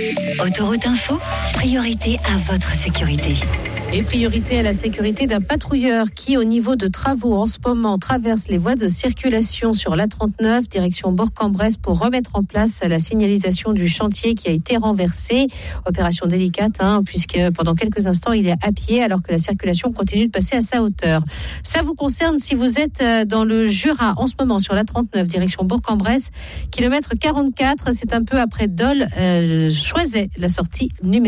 Autoroute Info, priorité à votre sécurité. Et priorité à la sécurité d'un patrouilleur qui, au niveau de travaux en ce moment, traverse les voies de circulation sur l'A39, direction Bourg-en-Bresse, pour remettre en place la signalisation du chantier qui a été renversé. Opération délicate, puisque pendant quelques instants, il est à pied alors que la circulation continue de passer à sa hauteur. Ça vous concerne si vous êtes dans le Jura en ce moment sur l'A39, direction Bourg-en-Bresse, kilomètre 44, c'est un peu après Dole, Choiset, la sortie numéro